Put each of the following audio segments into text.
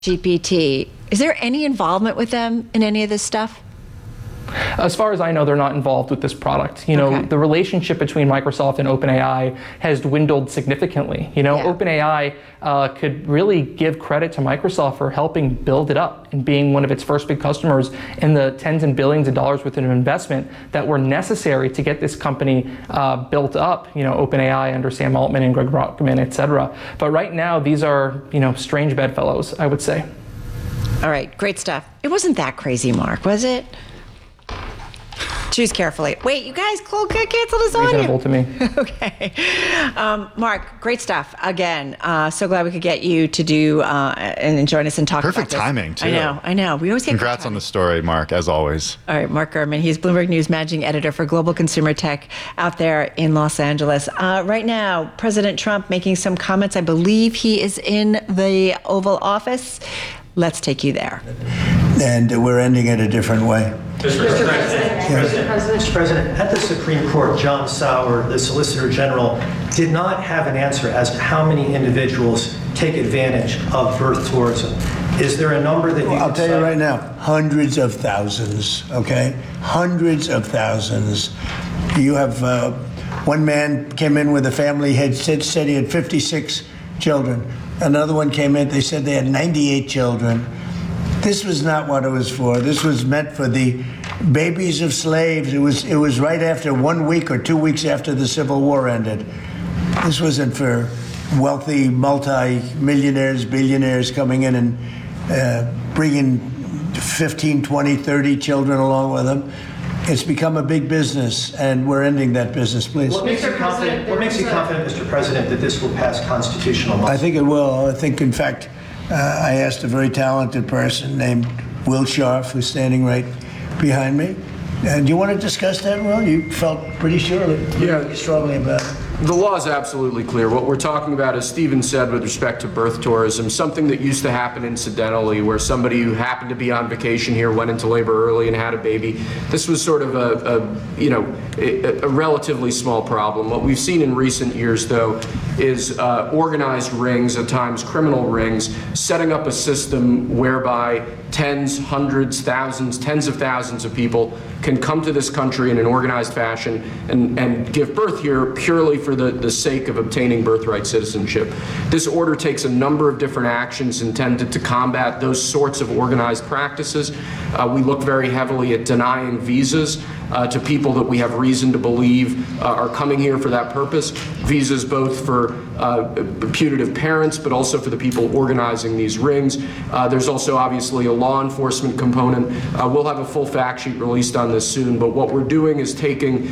GPT. Is there any involvement with them in any of this stuff? As far as I know, they're not involved with this product. The relationship between Microsoft and OpenAI has dwindled significantly. OpenAI could really give credit to Microsoft for helping build it up and being one of its first big customers in the tens and billions of dollars worth of investment that were necessary to get this company built up. OpenAI under Sam Altman and Greg Brockman, et cetera. But right now, these are, strange bedfellows, I would say. All right, great stuff. It wasn't that crazy, Mark, was it? Choose carefully. Wait, you guys cancel this audio. Reasonable to me. Okay. Mark, great stuff. Again, so glad we could get you to do and join us and talk about this. Perfect timing, too. I know. We always get Congrats on the story, Mark, as always. All right, Mark Gurman. He's Bloomberg News Managing Editor for Global Consumer Tech out there in Los Angeles. Right now, President Trump making some comments. I believe he is in the Oval Office. Let's take you there. And we're ending it a different way. Mr. President, at the Supreme Court, John Sauer, the Solicitor General, did not have an answer as to how many individuals take advantage of birth tourism. Is there a number that you I'll tell you right now, hundreds of thousands, okay? Hundreds of thousands. You have one man came in with a family, said he had 56 children. Another one came in, they said they had 98 children. This was not what it was for. This was meant for the babies of slaves. It was right after 1 week or 2 weeks after the Civil War ended. This wasn't for wealthy multi-millionaires, billionaires coming in and bringing 15, 20, 30 children along with them. It's become a big business, and we're ending that business, please. What makes you confident, Mr. President, that this will pass constitutional muster? I think it will. I think, in fact, I asked a very talented person named Will Scharf, who's standing right behind me. And do you want to discuss that, Will? You felt pretty strongly about it. The law is absolutely clear. What we're talking about, as Stephen said, with respect to birth tourism, something that used to happen incidentally, where somebody who happened to be on vacation here went into labor early and had a baby. This was sort of a relatively small problem. What we've seen in recent years, though, is organized rings, at times criminal rings, setting up a system whereby tens, hundreds, thousands, tens of thousands of people can come to this country in an organized fashion and give birth here purely for the sake of obtaining birthright citizenship. This order takes a number of different actions intended to combat those sorts of organized practices. We look very heavily at denying visas to people that we have reason to believe are coming here for that purpose. Visas both for putative parents, but also for the people organizing these rings. There's also obviously a law enforcement component. We'll have a full fact sheet released on this soon, but what we're doing is taking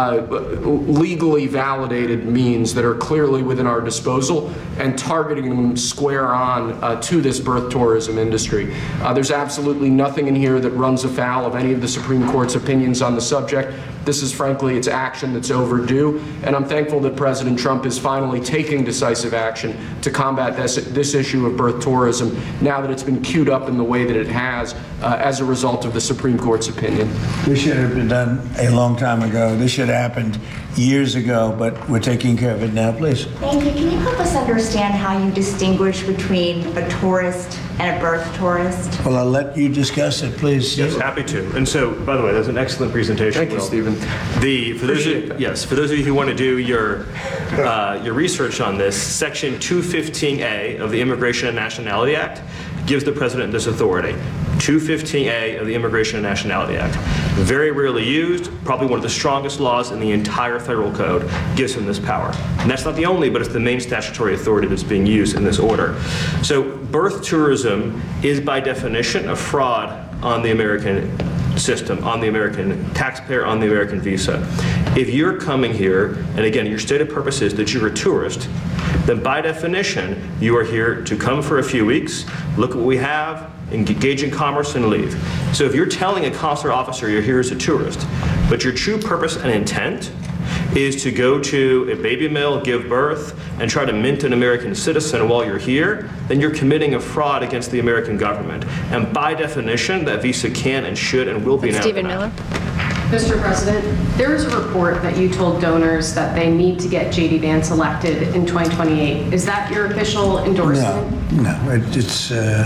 legally validated means that are clearly within our disposal and targeting them square on to this birth tourism industry. There's absolutely nothing in here that runs afoul of any of the Supreme Court's opinions on the subject. This is, frankly, it's action that's overdue, and I'm thankful that President Trump is finally taking decisive action to combat this issue of birth tourism now that it's been queued up in the way that it has as a result of the Supreme Court's opinion. This should have been done a long time ago. This should have happened years ago, but we're taking care of it now, please. Thank you. Can you help us understand how you distinguish between a tourist and a birth tourist? Well, I'll let you discuss it, please. Yes, happy to. And so, by the way, that's an excellent presentation. Thank you, Stephen. For those of you who want to do your research on this, Section 215A of the Immigration and Nationality Act gives the president this authority. 215A of the Immigration and Nationality Act. Very rarely used, probably one of the strongest laws in the entire federal code, gives him this power. And that's not the only, but it's the main statutory authority that's being used in this order. So birth tourism is by definition a fraud on the American system, on the American taxpayer, on the American visa. If you're coming here, and again, your stated purpose is that you're a tourist, then by definition, you are here to come for a few weeks, look at what we have, engage in commerce, and leave. So if you're telling a consular officer you're here as a tourist, but your true purpose and intent is to go to a baby mill, give birth, and try to mint an American citizen while you're here, then you're committing a fraud against the American government. And by definition, that visa can and should and will be an Stephen Miller. Mr. President, there is a report that you told donors that they need to get J.D. Vance elected in 2028. Is that your official endorsement? No, it's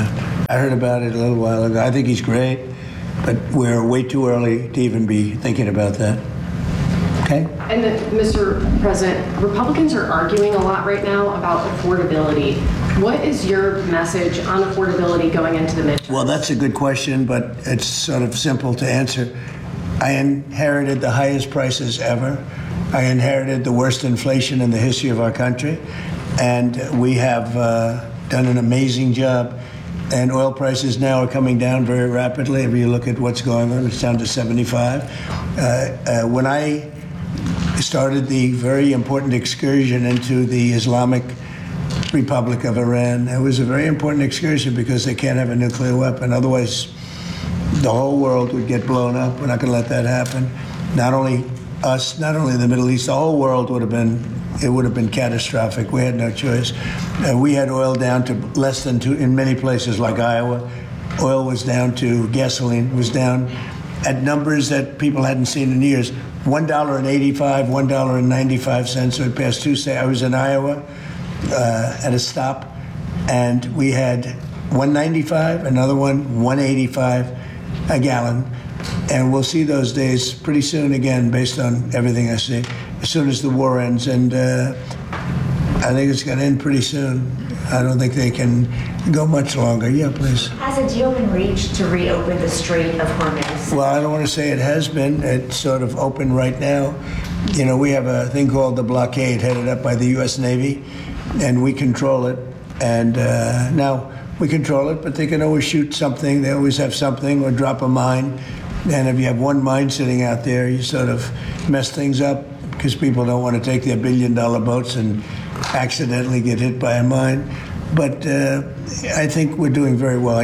I heard about it a little while ago. I think he's great, but we're way too early to even be thinking about that. Okay? And then, Mr. President, Republicans are arguing a lot right now about affordability. What is your message on affordability going into the midterm? Well, that's a good question, but it's sort of simple to answer. I inherited the highest prices ever. I inherited the worst inflation in the history of our country. And we have done an amazing job. And oil prices now are coming down very rapidly. If you look at what's going on, it's down to 75. When I started the very important excursion into the Islamic Republic of Iran, it was a very important excursion because they can't have a nuclear weapon. Otherwise, the whole world would get blown up. We're not going to let that happen. Not only us, not only the Middle East, the whole world would have been catastrophic. We had no choice. We had oil down to less than $2 in many places like Iowa. Oil was down to, gasoline was down at numbers that people hadn't seen in years. $1.85, $1.95. So it passed Tuesday. I was in Iowa at a stop, and we had $1.95, another one, $1.85 a gallon. And we'll see those days pretty soon again, based on everything I see, as soon as the war ends. And I think it's going to end pretty soon. I don't think they can go much longer. Yeah, please. Has a deal been reached to reopen the Strait of Hormuz? Well, I don't want to say it has been. It's sort of open right now. You know, we have a thing called the blockade headed up by the U.S. Navy, and we control it. And now we control it, but they can always shoot something. They always have something or drop a mine. And if you have one mine sitting out there, you sort of mess things up because people don't want to take their billion-dollar boats and accidentally get hit by a mine. But I think we're doing very well.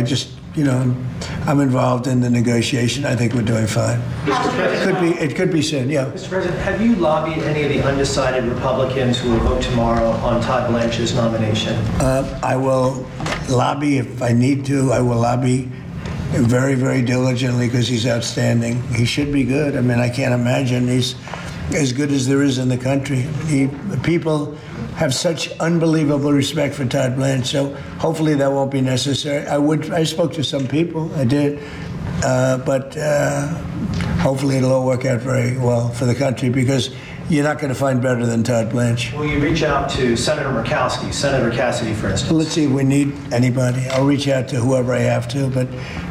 I'm involved in the negotiation. I think we're doing fine. It could be soon, yeah. Mr. President, have you lobbied any of the undecided Republicans who will vote tomorrow on Todd Blanche's nomination? I will lobby if I need to. I will lobby very, very diligently because he's outstanding. He should be good. I mean, I can't imagine he's as good as there is in the country. People have such unbelievable respect for Todd Blanche, so hopefully that won't be necessary. I spoke to some people, I did, but hopefully it'll all work out very well for the country because you're not going to find better than Todd Blanche. Will you reach out to Senator Murkowski, Senator Cassidy, for instance? Let's see if we need anybody. I'll reach out to whoever I have to, but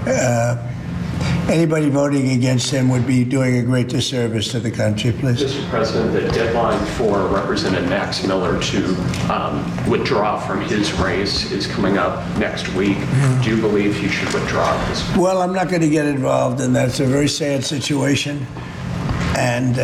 anybody voting against him would be doing a great disservice to the country, please. Mr. President, the deadline for Representative Max Miller to withdraw from his race is coming up next week. Do you believe he should withdraw at this point? Well, I'm not going to get involved in that. It's a very sad situation. And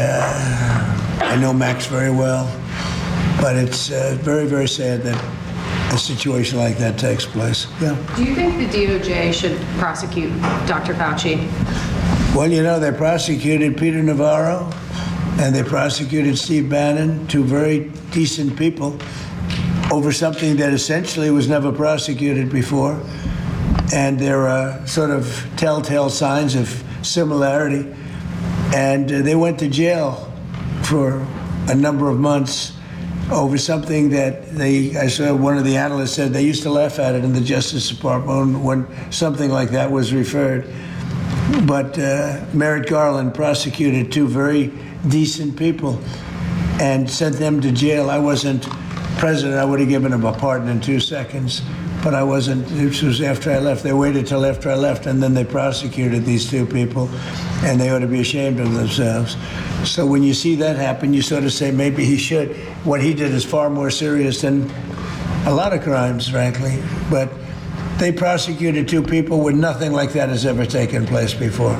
I know Max very well. But it's very, very sad that a situation like that takes place. Yeah. Do you think the DOJ should prosecute Dr. Fauci? Well, you know, they prosecuted Peter Navarro and they prosecuted Steve Bannon, two very decent people, over something that essentially was never prosecuted before. And there are sort of telltale signs of similarity. And they went to jail for a number of months over something that I saw one of the analysts said they used to laugh at it in the Justice Department when something like that was referred. But Merrick Garland prosecuted two very decent people and sent them to jail. I wasn't president. I would have given them a pardon in 2 seconds. But I wasn't. This was after I left. They waited till after I left, and then they prosecuted these two people, and they ought to be ashamed of themselves. So when you see that happen, you sort of say maybe he should. What he did is far more serious than a lot of crimes, frankly. But they prosecuted two people when nothing like that has ever taken place before.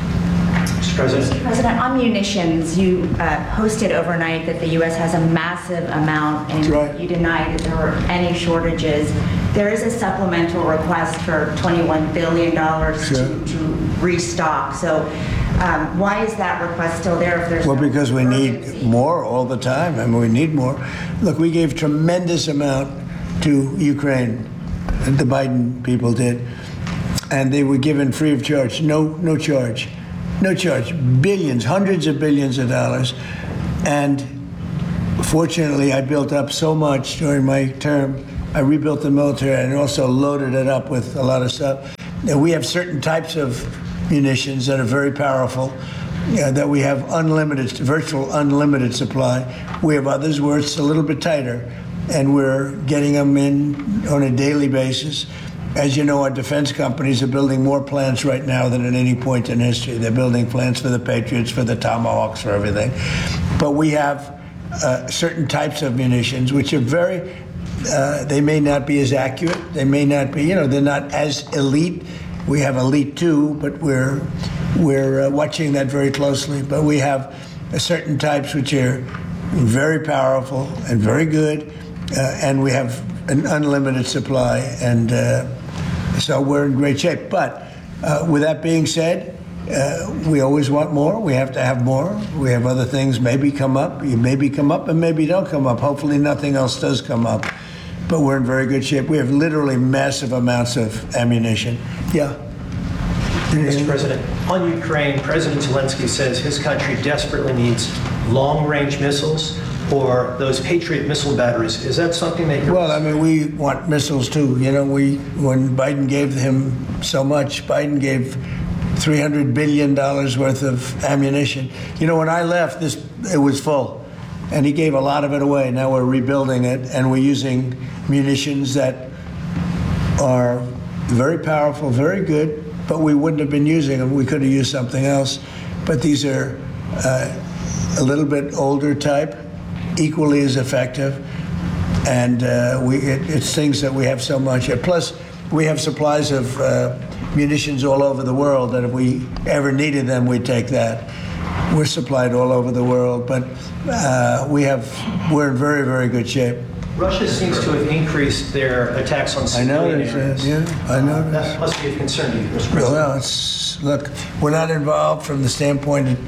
Mr. President, on munitions, you posted overnight that the U.S. has a massive amount, and you denied that there were any shortages. There is a supplemental request for $21 billion to restock. So why is that request still there if there's because we need more all the time. I mean, we need more. Look, we gave tremendous amount to Ukraine. The Biden people did. And they were given free of charge. No charge. No charge. Billions, hundreds of billions of dollars. And fortunately, I built up so much during my term I rebuilt the military and also loaded it up with a lot of stuff. And we have certain types of munitions that are very powerful, that we have virtual unlimited supply. We have others where it's a little bit tighter, and we're getting them in on a daily basis. As you know, our defense companies are building more plants right now than at any point in history. They're building plants for the Patriots, for the Tomahawks, for everything. But we have certain types of munitions which are very, they may not be as accurate. They may not be, they're not as elite. We have elite too, but we're watching that very closely. But we have certain types which are very powerful and very good, and we have an unlimited supply, and so we're in great shape. But with that being said, we always want more. We have to have more. We have other things maybe come up. You maybe come up and maybe don't come up. Hopefully nothing else does come up. But we're in very good shape. We have literally massive amounts of ammunition. Yeah. Mr. President, on Ukraine, President Zelensky says his country desperately needs long-range missiles or those Patriot missile batteries. Is that something that you're... Well, I mean, we want missiles too. When Biden gave him so much, Biden gave $300 billion worth of ammunition. When I left, it was full, and he gave a lot of it away. Now we're rebuilding it, and we're using munitions that are very powerful, very good, but we wouldn't have been using them. We could have used something else. But these are a little bit older type, equally as effective, and it's things that we have so much. Plus, we have supplies of munitions all over the world that if we ever needed them, we'd take that. We're supplied all over the world, but we're in very, very good shape. Russia seems to have increased their attacks on civilian areas. I know. That must be of concern to you, Mr. President. Well, look, we're not involved from the standpoint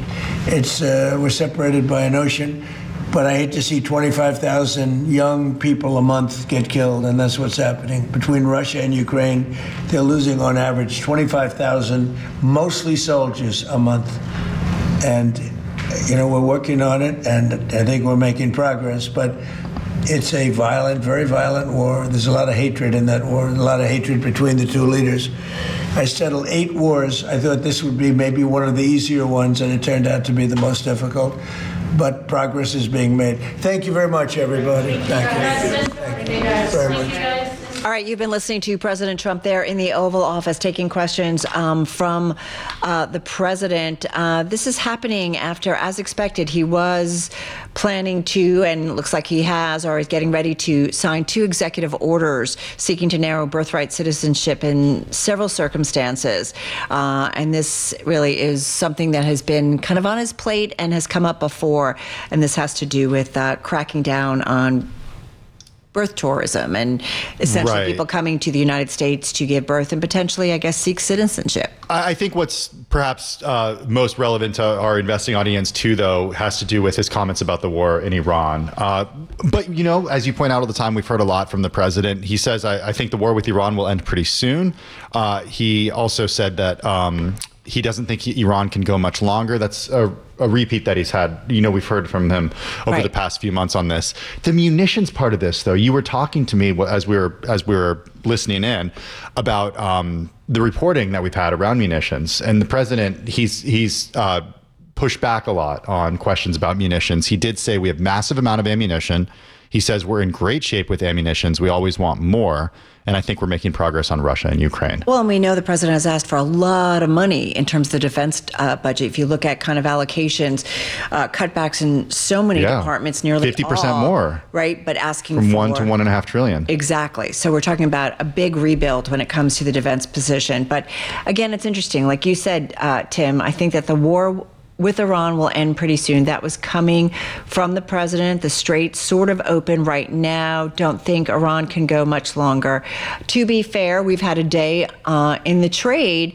we're separated by an ocean, but I hate to see 25,000 young people a month get killed, and that's what's happening. Between Russia and Ukraine, they're losing on average 25,000, mostly soldiers, a month. And, we're working on it, and I think we're making progress, but it's a violent, very violent war. There's a lot of hatred in that war, a lot of hatred between the two leaders. I settled 8 wars. I thought this would be maybe one of the easier ones, and it turned out to be the most difficult. But progress is being made. Thank you very much, everybody. Thank you very much. All right, you've been listening to President Trump there in the Oval Office taking questions from the president. This is happening after, as expected, he was planning to, and looks like he has, or is getting ready to sign 2 executive orders seeking to narrow birthright citizenship in several circumstances. And this really is something that has been kind of on his plate and has come up before. And this has to do with cracking down on birth tourism and essentially people coming to the United States to give birth and potentially, I guess, seek citizenship. I think what's perhaps most relevant to our investing audience too, though, has to do with his comments about the war in Iran. But, as you point out all the time, we've heard a lot from the president. He says, I think the war with Iran will end pretty soon. He also said that he doesn't think Iran can go much longer. That's a repeat that he's had. We've heard from him over the past few months on this. The munitions part of this, though, you were talking to me as we were listening in about the reporting that we've had around munitions, and the president he's pushed back a lot on questions about munitions. He did say we have massive amount of ammunition. He says we're in great shape with ammunitions. We always want more. And I think we're making progress on Russia and Ukraine. Well, and we know the president has asked for a lot of money in terms of the defense budget. If you look at kind of allocations, cutbacks in so many departments, nearly 50% more. Right, but asking from for 1 to 1.5 trillion. Exactly. So we're talking about a big rebuild when it comes to the defense position. But again, it's interesting. Like you said, Tim, I think that the war with Iran will end pretty soon. That was coming from the president. The strait's sort of open right now. Don't think Iran can go much longer. To be fair, we've had a day in the trade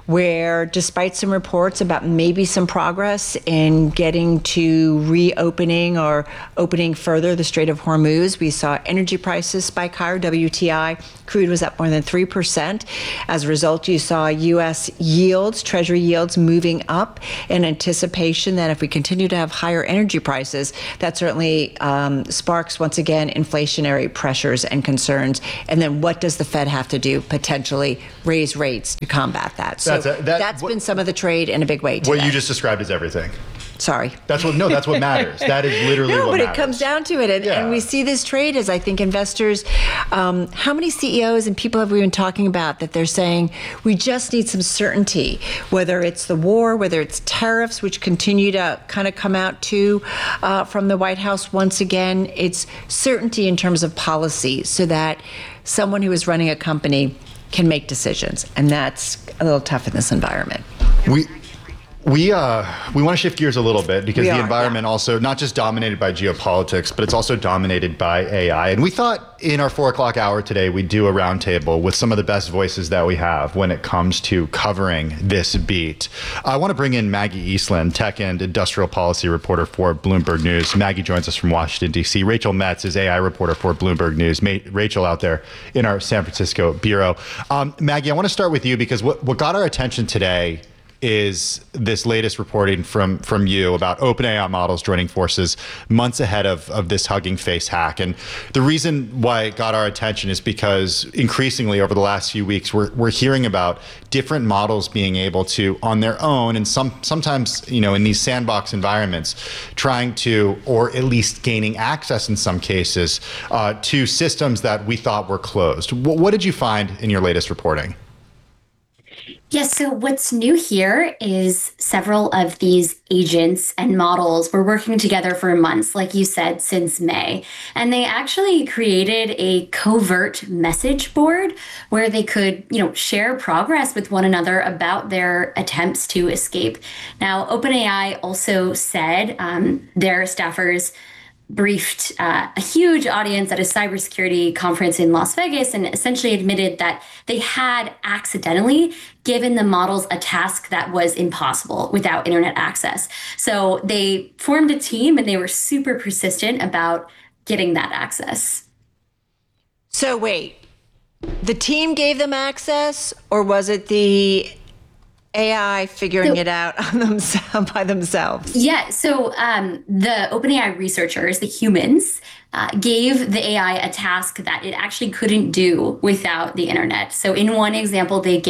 where despite some reports about maybe some progress in getting to reopening or opening further the Strait of Hormuz, we saw energy prices spike higher. WTI crude was up more than 3%. As a result, you saw U.S. yields, Treasury yields moving up in anticipation that if we continue to have higher energy prices, that certainly sparks, once again, inflationary pressures and concerns. And then what does the Fed have to do? Potentially raise rates to combat that. So that's been some of the trade in a big way today. What you just described is everything. Sorry. That's what matters. That is literally what matters. No, but it comes down to it. And we see this trade as, I think, investors, how many CEOs and people have we been talking about that they're saying, we just need some certainty, whether it's the war, whether it's tariffs, which continue to kind of come out too from the White House once again. It's certainty in terms of policy so that someone who is running a company can make decisions. And that's a little tough in this environment. We want to shift gears a little bit because the environment also not just dominated by geopolitics, but it's also dominated by AI. And we thought in our 4 o'clock hour today, we'd do a roundtable with some of the best voices that we have when it comes to covering this beat. I want to bring in Maggie Eastland, tech and industrial policy reporter for Bloomberg News. Maggie joins us from Washington, D.C. Rachel Metz is AI reporter for Bloomberg News. Rachel out there in our San Francisco bureau. Maggie, I want to start with you because what got our attention today is this latest reporting from you about OpenAI models joining forces months ahead of this Hugging Face hack. And the reason why it got our attention is because increasingly over the last few weeks, we're hearing about different models being able to, on their own, and sometimes, in these sandbox environments, trying to, or at least gaining access in some cases, to systems that we thought were closed. What did you find in your latest reporting? Yes, so what's new here is several of these agents and models were working together for months, like you said, since May. And they actually created a covert message board where they could, share progress with one another about their attempts to escape. Now, OpenAI also said their staffers briefed a huge audience at a cybersecurity conference in Las Vegas and essentially admitted that they had accidentally given the models a task that was impossible without internet access. So they formed a team and they were super persistent about getting that access. So wait, the team gave them access, or was it the AI figuring it out by themselves? Yeah, so the OpenAI researchers, the humans, gave the AI a task that it actually couldn't do without the internet. So in one example they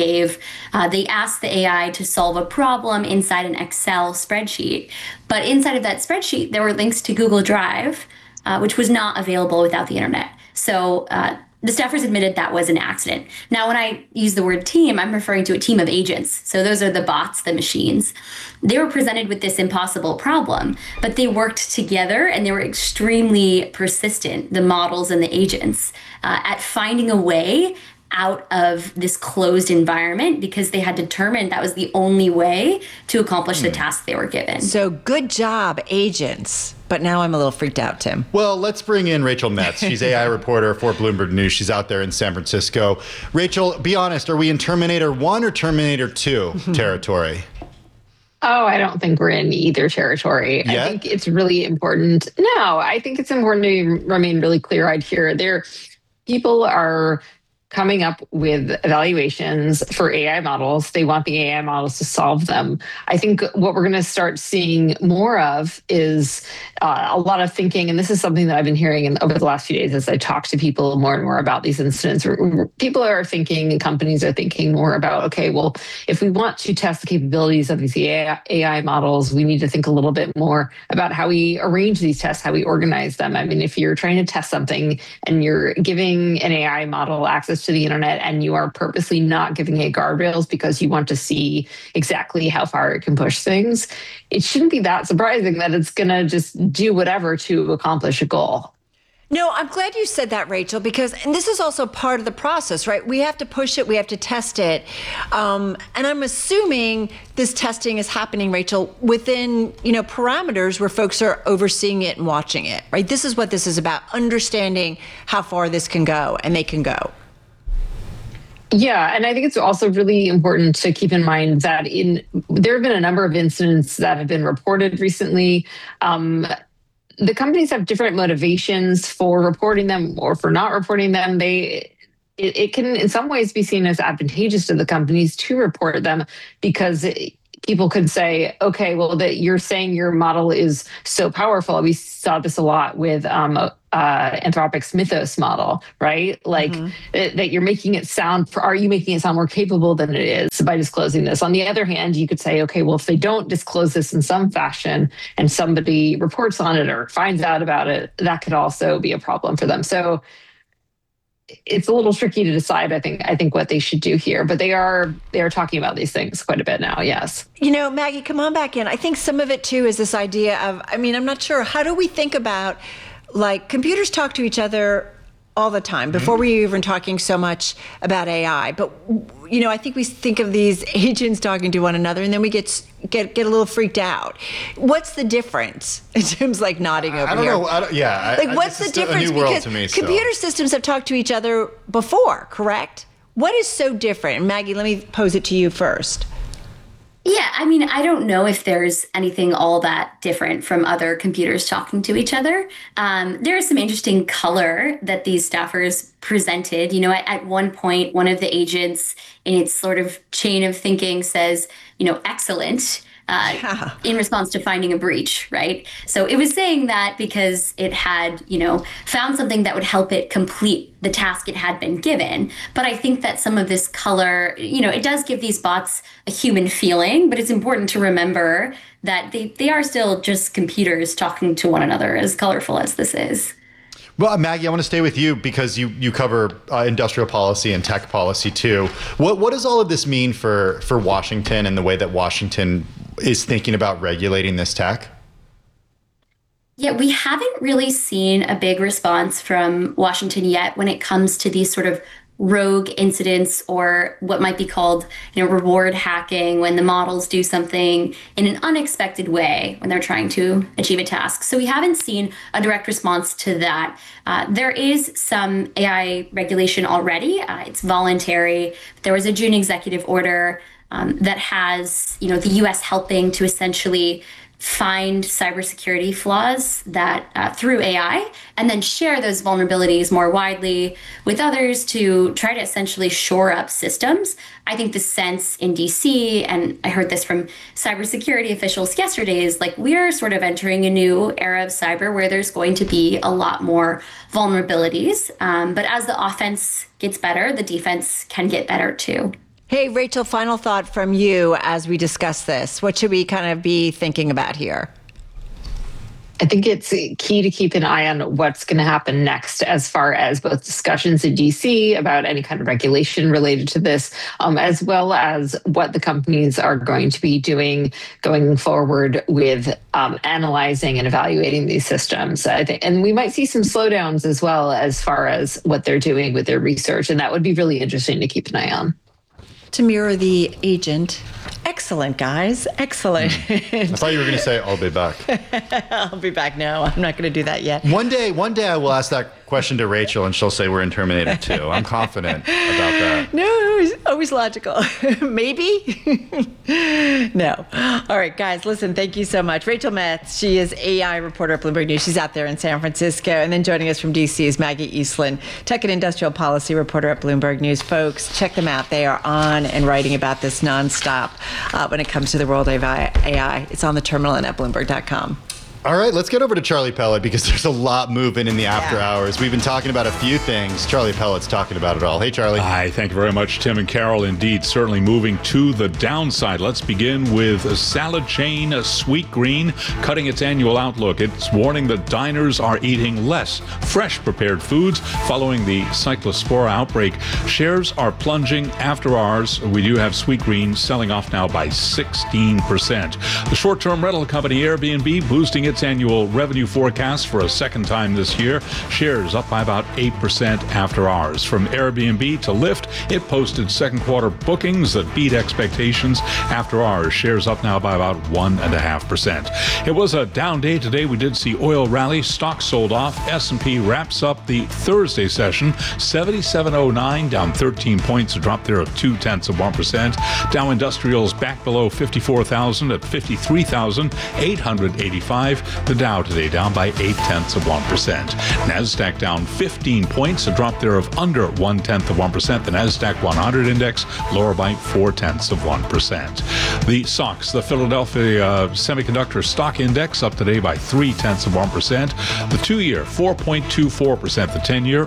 asked the AI to solve a problem inside an Excel spreadsheet. But inside of that spreadsheet, there were links to Google Drive, which was not available without the internet. So the staffers admitted that was an accident. Now, when I use the word team, I'm referring to a team of agents. So those are the bots, the machines. They were presented with this impossible problem, but they worked together and they were extremely persistent, the models and the agents, at finding a way out of this closed environment because they had determined that was the only way to accomplish the task they were given. So good job, agents. But now I'm a little freaked out, Tim. Well, let's bring in Rachel Metz. She's AI reporter for Bloomberg News. She's out there in San Francisco. Rachel, be honest, are we in Terminator 1 or Terminator 2 territory? Oh, I don't think we're in either territory. Yet? I think it's really important. No, I think it's important to remain really clear-eyed here. People are coming up with evaluations for AI models. They want the AI models to solve them. I think what we're going to start seeing more of is a lot of thinking, and this is something that I've been hearing over the last few days as I talk to people more and more about these incidents. People are thinking, and companies are thinking more about, okay, well, if we want to test the capabilities of these AI models, we need to think a little bit more about how we arrange these tests, how we organize them. I mean, if you're trying to test something and you're giving an AI model access to the internet and you are purposely not giving it guardrails because you want to see exactly how far it can push things, it shouldn't be that surprising that it's going to just do whatever to accomplish a goal. No, I'm glad you said that, Rachel, because, and this is also part of the process, right? We have to push it, we have to test it. And I'm assuming this testing is happening, Rachel, within, parameters where folks are overseeing it and watching it, right? This is what this is about, understanding how far this can go, and they can go. Yeah, and I think it's also really important to keep in mind that there have been a number of incidents that have been reported recently. The companies have different motivations for reporting them or for not reporting them. It can in some ways be seen as advantageous to the companies to report them because people could say, okay, well, that you're saying your model is so powerful. We saw this a lot with Anthropic's Mythos model, right? Like that you're making it sound, are you making it sound more capable than it is by disclosing this? On the other hand, you could say, okay, well, if they don't disclose this in some fashion and somebody reports on it or finds out about it, that could also be a problem for them. So it's a little tricky to decide, I think what they should do here, but they are talking about these things quite a bit now. Yes. Maggie, come on back in. I think some of it too is this idea of, I'm not sure, how do we think about, like, computers talk to each other all the time before we even talking so much about AI. But, I think we think of these agents talking to one another and then we get a little freaked out. What's the difference? Tim's like nodding over here. I don't know. What's the difference? A new world because to me, computer systems have talked to each other before, correct? What is so different? And Maggie, let me pose it to you first. Yeah, I don't know if there's anything all that different from other computers talking to each other. There is some interesting color that these staffers presented. At one point, one of the agents in its sort of chain of thinking says, excellent. In response to finding a breach, right? So it was saying that because it had, found something that would help it complete the task it had been given. But I think that some of this color, it does give these bots a human feeling, but it's important to remember that they are still just computers talking to one another, as colorful as this is. Well, Maggie, I want to stay with you because you cover industrial policy and tech policy too. What does all of this mean for Washington and the way that Washington is thinking about regulating this tech? Yeah, we haven't really seen a big response from Washington yet when it comes to these sort of rogue incidents or what might be called, reward hacking, when the models do something in an unexpected way when they're trying to achieve a task. So we haven't seen a direct response to that. There is some AI regulation already. It's voluntary. There was a June executive order that has, the U.S. helping to essentially find cybersecurity flaws that through AI and then share those vulnerabilities more widely with others to try to essentially shore up systems. I think the sense in DC, and I heard this from cybersecurity officials yesterday, is like we are sort of entering a new era of cyber where there's going to be a lot more vulnerabilities. But as the offense gets better, the defense can get better too. Hey, Rachel, final thought from you as we discuss this. What should we kind of be thinking about here? I think it's key to keep an eye on what's going to happen next as far as both discussions in DC about any kind of regulation related to this, as well as what the companies are going to be doing going forward with analyzing and evaluating these systems. I think, and we might see some slowdowns as well as far as what they're doing with their research, and that would be really interesting to keep an eye on. To mirror the agent. Excellent, guys. Excellent. I thought you were going to say, I'll be back. I'll be back. No, I'm not going to do that yet. One day I will ask that question to Rachel and she'll say we're in Terminator 2. I'm confident about that. No, always logical. Maybe? No. All right, guys, listen, thank you so much. Rachel Metz, she is AI reporter at Bloomberg News. She's out there in San Francisco. And then joining us from DC is Maggie Eastland, tech and industrial policy reporter at Bloomberg News. Folks, check them out. They are on and writing about this nonstop when it comes to the world of AI. It's on the terminal and at Bloomberg.com. All right, let's get over to Charlie Pellet because there's a lot moving in the after hours. We've been talking about a few things. Charlie Pellet's talking about it all. Hey, Charlie. Hi, thank you very much, Tim and Carol. Indeed, certainly moving to the downside. Let's begin with a salad chain, Sweetgreen, cutting its annual outlook. It's warning that diners are eating less fresh prepared foods following the Cyclospora outbreak. Shares are plunging after hours. We do have Sweetgreen selling off now by 16%. The short-term rental company Airbnb boosting its annual revenue forecast for a second time this year. Shares up by about 8% after hours. From Airbnb to Lyft, it posted second quarter bookings that beat expectations. After hours, shares up now by about 1.5%. It was a down day today. We did see oil rally. Stocks sold off. S&P wraps up the Thursday session. 77.09, down 13 points, a drop there of 0.2%. Dow Industrials back below 54,000 at 53,885. The Dow today down by 0.8%. NASDAQ down 15 points, a drop there of under 0.1%. The NASDAQ 100 index lower by 0.4%. The SOX, the Philadelphia Semiconductor Stock Index, up today by 0.3%. The 2-year 4.24%. The 10-year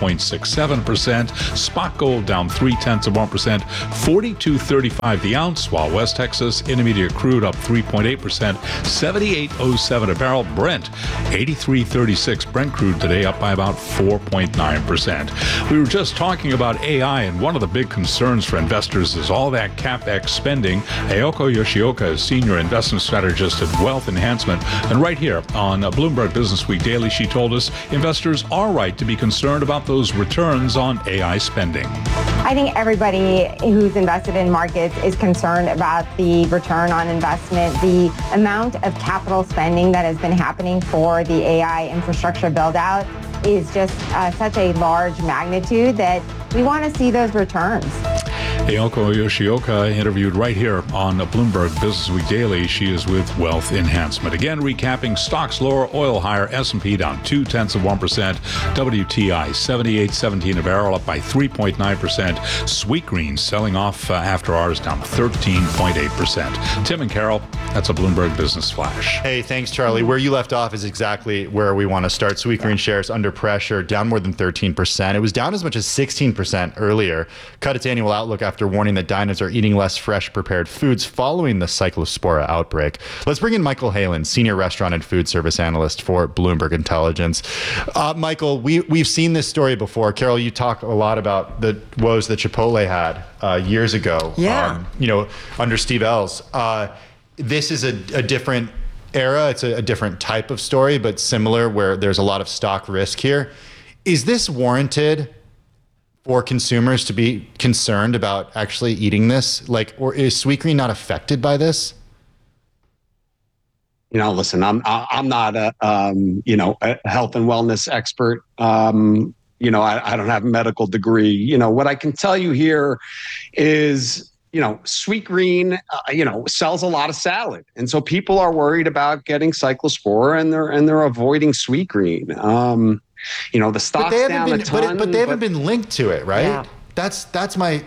4.67%. Spot gold down 0.3%. 42.35 the ounce, while West Texas Intermediate crude up 3.8%. 78.07 a barrel. Brent 83.36 Brent crude today up by about 4.9%. We were just talking about AI, and one of the big concerns for investors is all that CapEx spending. Ayoko Yoshioka is senior investment strategist at Wealth Enhancement, and right here on Bloomberg Business Week Daily, she told us investors are right to be concerned about those returns on AI spending. I think everybody who's invested in markets is concerned about the return on investment. The amount of capital spending that has been happening for the AI infrastructure build out is just such a large magnitude that we want to see those returns. Ayoko Yoshioka interviewed right here on Bloomberg Business Week Daily. She is with Wealth Enhancement. Again, recapping: stocks lower, oil higher, S&P down 0.2%, WTI 78.17 a barrel, up by 3.9%. Sweetgreen selling off after hours, down 13.8%. Tim and Carol, that's a Bloomberg Business Flash. Hey, thanks, Charlie. Where you left off is exactly where we want to start. Sweetgreen shares under pressure, down more than 13%. It was down as much as 16% earlier. Cut its annual outlook after warning that diners are eating less fresh prepared foods following the Cyclospora outbreak. Let's bring in Michael Halen, senior restaurant and food service analyst for Bloomberg Intelligence. Michael, we've seen this story before. Carol, you talk a lot about the woes that Chipotle had years ago. Yeah. Under Steve Ells. This is a different era. It's a different type of story, but similar, where there's a lot of stock risk here. Is this warranted for consumers to be concerned about actually eating this? Or is Sweetgreen not affected by this? Listen, I'm not a health and wellness expert. I don't have a medical degree. What I can tell you here is, Sweetgreen, sells a lot of salad, and so people are worried about getting Cyclospora, and they're avoiding Sweetgreen. The stock's down a ton, but they haven't been linked to it, right? Yeah. That's my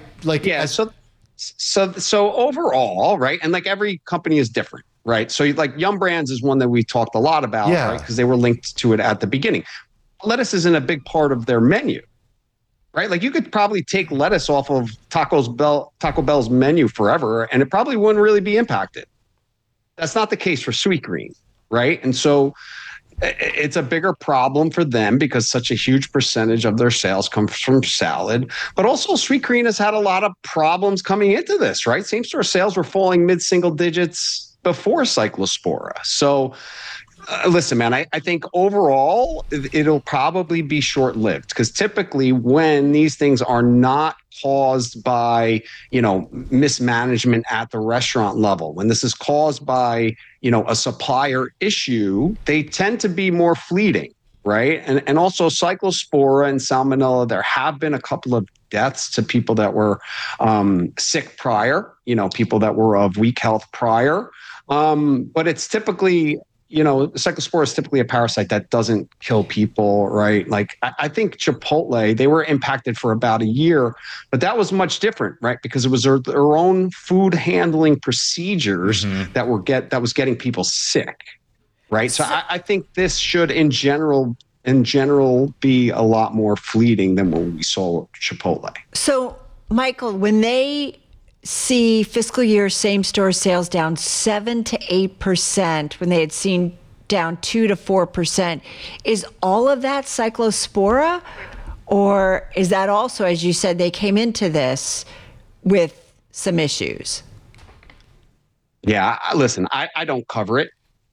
So overall, right, and every company is different, right? So Yum Brands is one that we talked a lot about, right? Because they were linked to it at the beginning. Lettuce isn't a big part of their menu, right? You could probably take lettuce off of Taco Bell's menu forever, and it probably wouldn't really be impacted. That's not the case for Sweetgreen, right? And so it's a bigger problem for them because such a huge percentage of their sales comes from salad. But also Sweetgreen has had a lot of problems coming into this, right? Same-store sales were falling mid-single digits before Cyclospora. So listen, man, I think overall it'll probably be short-lived, because typically when these things are not caused by, mismanagement at the restaurant level, when this is caused by, a supplier issue, they tend to be more fleeting, right? And also Cyclospora and Salmonella, there have been a couple of deaths to people that were sick prior, people that were of weak health prior. But it's typically, Cyclospora is typically a parasite that doesn't kill people, right? I think Chipotle, they were impacted for about a year, but that was much different, right? Because it was their own food handling procedures that was getting people sick, right? So I think this should, in general, be a lot more fleeting than what we saw with Chipotle. So, Michael, when they see fiscal year same-store sales down 7 to 8%, when they had seen down 2 to 4%, is all of that Cyclospora? Or is that also, as you said, they came into this with some issues? Yeah, listen, I don't cover it.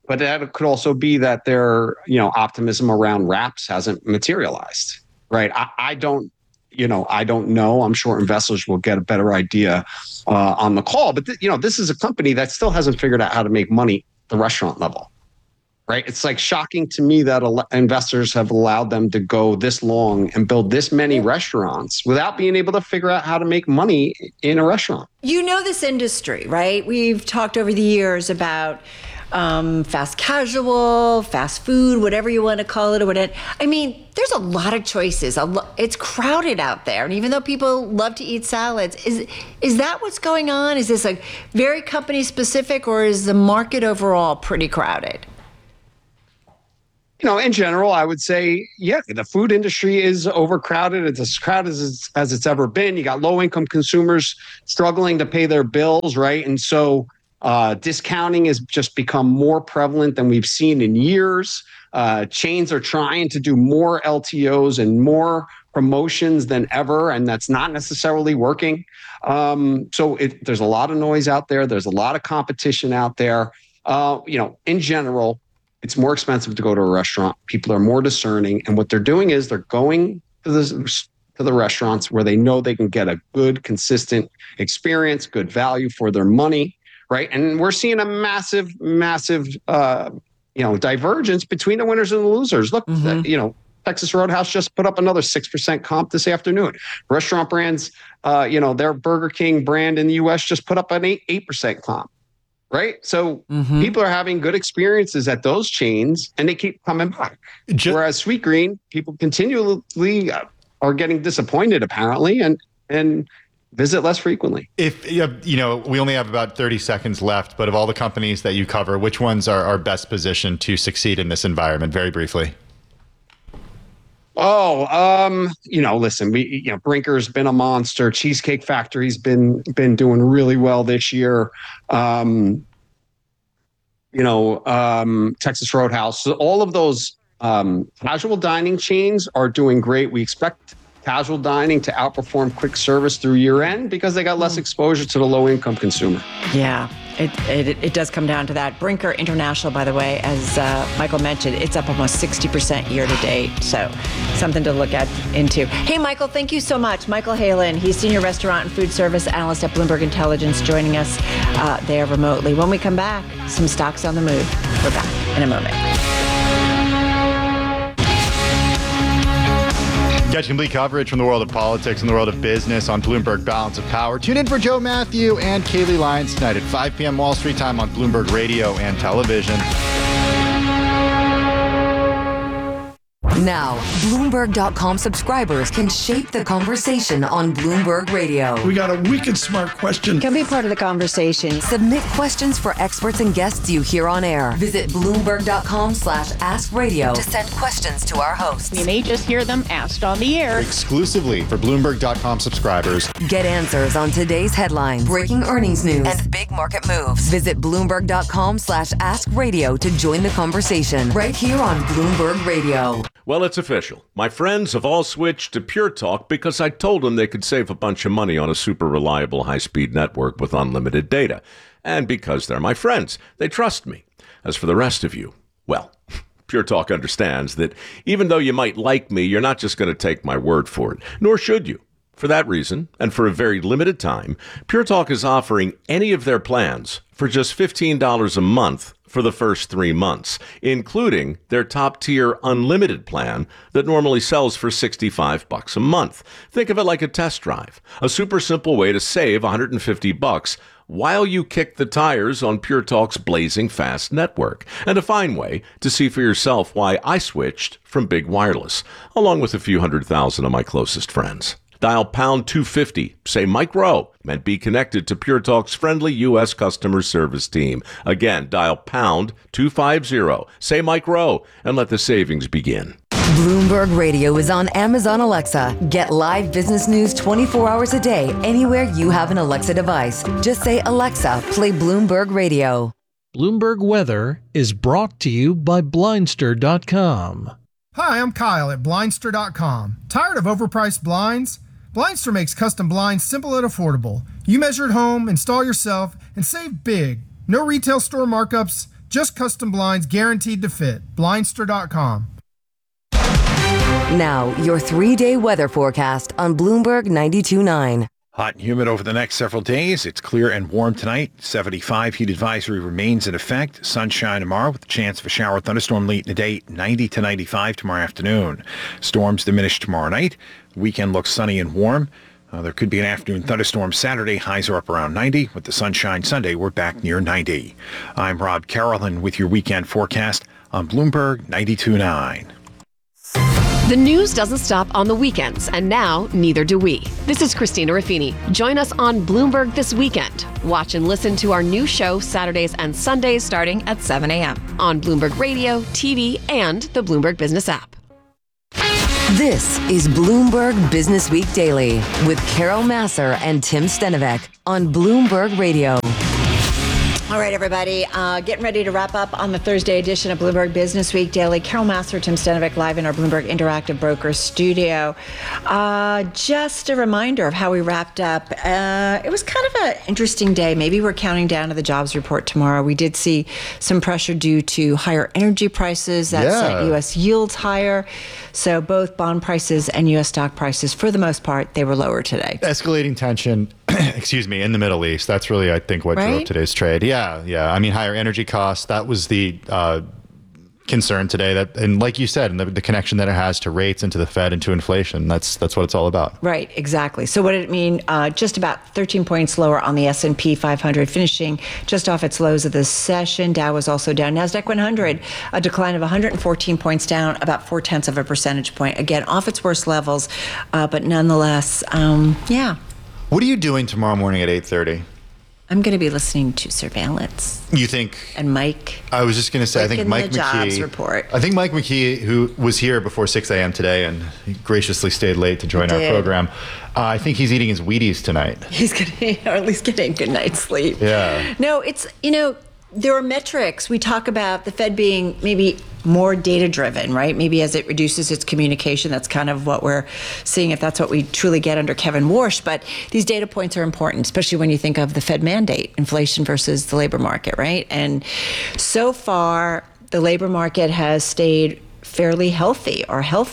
But that could also be that their, optimism around wraps hasn't materialized, right? I don't know. I'm sure investors will get a better idea on the call. But this is a company that still hasn't figured out how to make money at the restaurant level, right? It's like shocking to me that investors have allowed them to go this long and build this many restaurants without being able to figure out how to make money in a restaurant. You know this industry, right? We've talked over the years about fast casual, fast food, whatever you want to call it, or whatever. I mean, there's a lot of choices. It's crowded out there, and even though people love to eat salads, is that what's going on? Is this like very company specific, or is the market overall pretty crowded? In general, I would say, yeah, the food industry is overcrowded. It's as crowded as it's ever been. You got low-income consumers struggling to pay their bills, right? And so discounting has just become more prevalent than we've seen in years. Chains are trying to do more LTOs and more promotions than ever, and that's not necessarily working. So there's a lot of noise out there. There's a lot of competition out there. In general, it's more expensive to go to a restaurant. People are more discerning, and what they're doing is they're going to the restaurants where they know they can get a good, consistent experience, good value for their money. Right. And we're seeing a massive divergence between the winners and the losers. Look, Texas Roadhouse just put up another 6% comp this afternoon. Restaurant brands, their Burger King brand in the U.S. just put up an 8% comp. Right. So people are having good experiences at those chains and they keep coming back. Whereas Sweetgreen, people continually are getting disappointed, apparently, and visit less frequently. If we only have about 30 seconds left, but of all the companies that you cover, which ones are best positioned to succeed in this environment? Very briefly. Listen, Brinker's been a monster. Cheesecake Factory's been doing really well this year. Texas Roadhouse. So all of those casual dining chains are doing great. We expect casual dining to outperform quick service through year end because they got less exposure to the low income consumer. Yeah, it does come down to that. Brinker International, by the way, as Michael mentioned, it's up almost 60% year to date. So something to look into. Hey, Michael, thank you so much. Michael Halen, he's Senior Restaurant and Food Service Analyst at Bloomberg Intelligence, joining us there remotely. When we come back, some stocks on the move. We're back in a moment. Catch complete coverage from the world of politics and the world of business on Bloomberg Balance of Power. Tune in for Joe Matthew and Kaylee Lyons tonight at 5 p.m. Wall Street time on Bloomberg Radio and television. Now, Bloomberg.com subscribers can shape the conversation on Bloomberg Radio. We got a wicked smart question. Can be part of the conversation. Submit questions for experts and guests you hear on air. Visit Bloomberg.com/AskRadio to send questions to our hosts. You may just hear them asked on the air. Exclusively for Bloomberg.com subscribers. Get answers on today's headlines, breaking earnings news, and big market moves. Visit Bloomberg.com/AskRadio to join the conversation right here on Bloomberg Radio. Well, it's official. My friends have all switched to Pure Talk because I told them they could save a bunch of money on a super reliable high-speed network with unlimited data. And because they're my friends, they trust me. As for the rest of you, well, Pure Talk understands that even though you might like me, you're not just going to take my word for it, nor should you. For that reason, and for a very limited time, Pure Talk is offering any of their plans for just $15 a month for the first 3 months, including their top-tier unlimited plan that normally sells for $65 a month. Think of it like a test drive, a super simple way to save $150 while you kick the tires on Pure Talk's blazing fast network, and a fine way to see for yourself why I switched from big wireless, along with a few 100,000 of my closest friends. Dial pound 250, say Mike Rowe, and be connected to Pure Talk's friendly U.S. customer service team. Again, dial pound 250, say Mike Rowe, and let the savings begin. Bloomberg Radio is on Amazon Alexa. Get live business news 24 hours a day anywhere you have an Alexa device. Just say, Alexa, play Bloomberg Radio. Bloomberg Weather is brought to you by Blindster.com. Hi, I'm Kyle at Blindster.com. Tired of overpriced blinds? Blindster makes custom blinds simple and affordable. You measure at home, install yourself, and save big. No retail store markups, Just custom blinds guaranteed to fit. Blindster.com. Now, your 3-day weather forecast on Bloomberg 92.9. Hot and humid over the next several days. It's clear and warm tonight. 75 heat advisory remains in effect. Sunshine tomorrow with a chance of a shower or thunderstorm late in the day. 90 to 95 tomorrow afternoon. Storms diminish tomorrow night. Weekend looks sunny and warm. There could be an afternoon thunderstorm Saturday. Highs are up around 90. With the sunshine Sunday, we're back near 90. I'm Rob Carolyn with your weekend forecast on Bloomberg 92.9. The news doesn't stop on the weekends, and now neither do we. This is Christina Raffini. Join us on Bloomberg This Weekend. Watch and listen to our new show Saturdays and Sundays starting at 7 a.m. on Bloomberg Radio, TV, and the Bloomberg Business app. This is Bloomberg Business Week Daily with Carol Massar and Tim Stenovec on Bloomberg Radio. All right, everybody, getting ready to wrap up on the Thursday edition of Bloomberg Business Week Daily. Carol Massar, Tim Stenovec, live in our Bloomberg Interactive Brokers studio. Just a reminder of how we wrapped up. It was kind of an interesting day. Maybe we're counting down to the jobs report tomorrow. We did see some pressure due to higher energy prices. That sent U.S. yields higher. So both bond prices and U.S. stock prices, for the most part, they were lower today. Escalating tension, in the Middle East. That's really, I think, what drove today's trade. Yeah. I mean, higher energy costs, that was the concern today. And like you said, and the connection that it has to rates and to the Fed and to inflation, that's what it's all about. Right, exactly. So what did it mean? Just about 13 points lower on the S&P 500, finishing just off its lows of the session. Dow was also down. NASDAQ 100, a decline of 114 points, down about 0.4 of a percentage point. Again, off its worst levels, but nonetheless, What are you doing tomorrow morning at 8:30? I'm going to be listening to Surveillance. You think? And Mike. I was just going to say, I think Mike the jobs McKee. Report. I think Mike McKee, who was here before 6 a.m. today and he graciously stayed late to join our program. I think he's eating his Wheaties tonight. He's going to, or at least getting a good night's sleep. Yeah. No, it's, there are metrics. We talk about the Fed being maybe more data-driven, right? Maybe as it reduces its communication, that's kind of what we're seeing, if that's what we truly get under Kevin Warsh. But these data points are important, especially when you think of the Fed mandate, inflation versus the labor market, right? And so far, the labor market has stayed fairly healthy.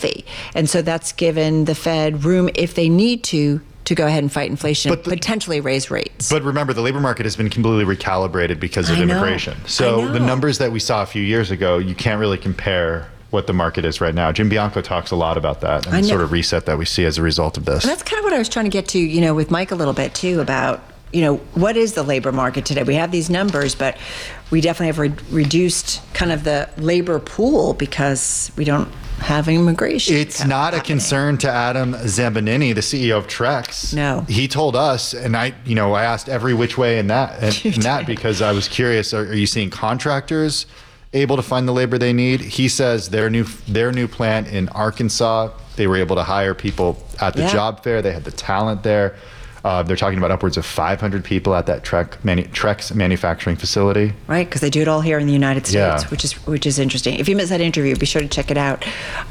And so that's given the Fed room, if they need to go ahead and fight inflation, potentially raise rates. But remember, the labor market has been completely recalibrated because of immigration. So the numbers that we saw a few years ago, you can't really compare what the market is right now. Jim Bianco talks a lot about that and the sort of reset that we see as a result of this. And that's kind of what I was trying to get to, with Mike a little bit too, about, what is the labor market today? We have these numbers, but we definitely have reduced kind of the labor pool because we don't have immigration. It's not a concern to Adam Zambanini, the CEO of Trex. No. He told us, and I asked every which way in that because I was curious, are you seeing contractors able to find the labor they need? He says their new plant in Arkansas, they were able to hire people at the job fair. They had the talent there. They're talking about upwards of 500 people at that Trex manufacturing facility. Right, because they do it all here in the United States, which is interesting. If you missed that interview, be sure to check it out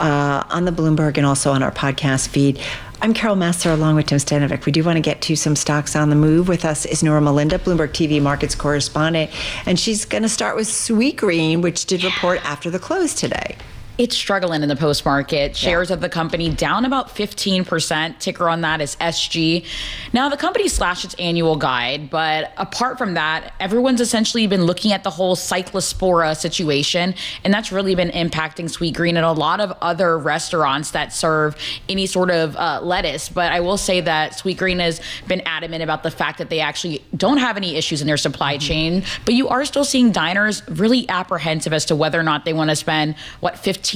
on the Bloomberg and also on our podcast feed. I'm Carol Massar along with Tim Stenovec. We do want to get to some stocks on the move. With us is Nora Melinda, Bloomberg TV markets correspondent, and she's going to start with Sweetgreen, which did report after the close today. It's struggling in the post-market. Shares of the company down about 15%. Ticker on that is SG. Now, the company slashed its annual guide, but apart from that, everyone's essentially been looking at the whole Cyclospora situation, and that's really been impacting Sweetgreen and a lot of other restaurants that serve any sort of lettuce. But I will say that Sweetgreen has been adamant about the fact that they actually don't have any issues in their supply chain, but you are still seeing diners really apprehensive as to whether or not they want to spend, $15+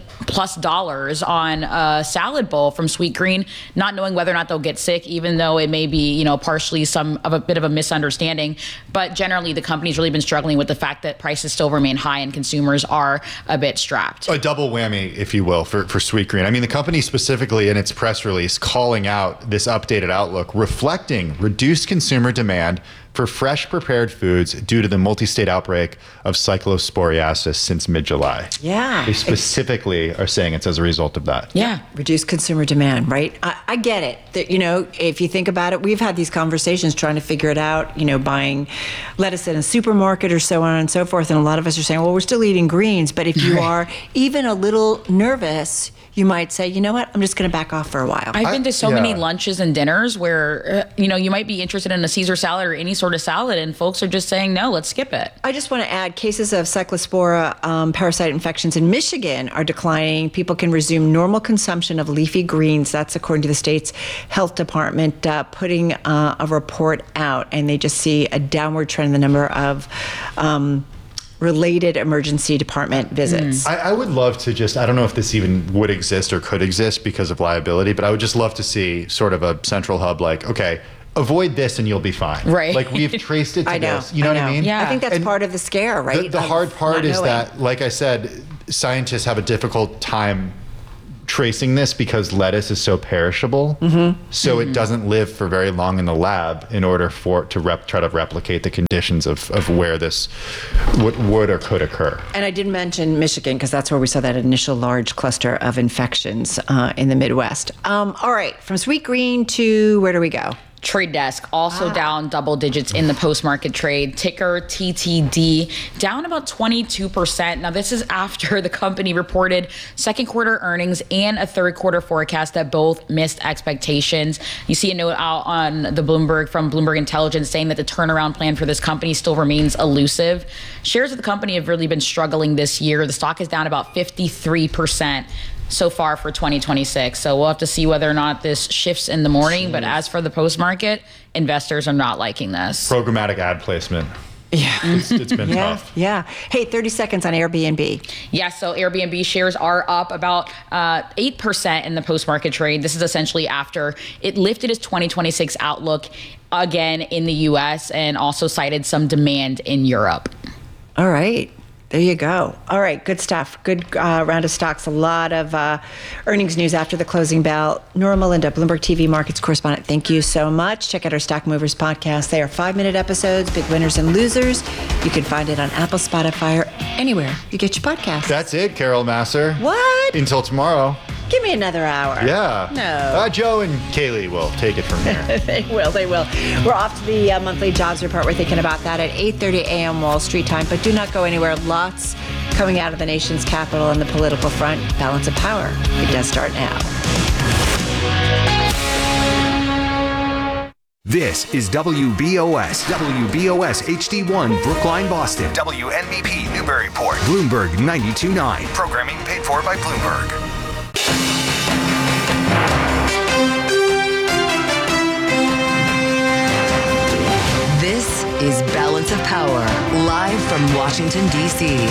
on a salad bowl from Sweetgreen, not knowing whether or not they'll get sick, even though it may be, partially a bit of a misunderstanding. But generally, the company's really been struggling with the fact that prices still remain high and consumers are a bit strapped. A double whammy, if you will, for Sweetgreen. I mean, the company specifically in its press release calling out this updated outlook, reflecting reduced consumer demand for fresh prepared foods due to the multi-state outbreak of cyclosporiasis since mid-July. Yeah. They specifically are saying it's as a result of that. Yeah. Reduced consumer demand, right? I get it. That, if you think about it, we've had these conversations trying to figure it out, buying lettuce in a supermarket or so on and so forth. And a lot of us are saying, well, we're still eating greens. But if you are even a little nervous, you might say, you know what, I'm just going to back off for a while. I've been to so many lunches and dinners where, you might be interested in a Caesar salad or any sort of salad, and folks are just saying, no, let's skip it. I just want to add, cases of Cyclospora parasite infections in Michigan are declining. People can resume normal consumption of leafy greens. That's according to the state's health department putting a report out, and they just see a downward trend in the number of related emergency department visits. I would love to I don't know if this even would exist or could exist because of liability, but I would just love to see sort of a central hub like, okay, avoid this and you'll be fine. Right. Like we've traced it to this. You know what I mean? Yeah. I think that's part of the scare, right? The hard part is that, like I said, scientists have a difficult time tracing this because lettuce is so perishable. So it doesn't live for very long in the lab in order for to try to replicate the conditions of where this would or could occur. And I did mention Michigan because that's where we saw that initial large cluster of infections in the Midwest. All right, from sweet green to where do we go? Trade Desk also down double digits in the post-market trade. Ticker TTD down about 22%. Now, this is after the company reported second quarter earnings and a third quarter forecast that both missed expectations. You see a note out on the from Bloomberg Intelligence saying that the turnaround plan for this company still remains elusive. Shares of the company have really been struggling this year. The stock is down about 53%. So far for 2026. So we'll have to see whether or not this shifts in the morning. But as for the post market, investors are not liking this. Programmatic ad placement. Yeah. It's been tough. Yeah. Hey, 30 seconds on Airbnb. Yeah, so Airbnb shares are up about 8% in the post-market trade. This is essentially after it lifted its 2026 outlook again in the U.S. and also cited some demand in Europe. All right. There you go. All right. Good stuff. Good round of stocks. A lot of earnings news after the closing bell. Nora Melinda, Bloomberg TV Markets correspondent. Thank you so much. Check out our Stock Movers podcast. They are 5-minute episodes, big winners and losers. You can find it on Apple, Spotify, or anywhere you get your podcasts. That's it, Carol Masser. What? Until tomorrow. Give me another hour. Yeah. No. Joe and Kaylee will take it from here. They will. We're off to the monthly jobs report. We're thinking about that at 8:30 a.m. Wall Street time. But do not go anywhere. Lots coming out of the nation's capital on the political front. Balance of power. It does start now. This is WBOS HD1 Brookline, Boston. WNBP Newburyport. Bloomberg 92.9. Programming paid for by Bloomberg. This is Balance of Power, live from Washington, D.C.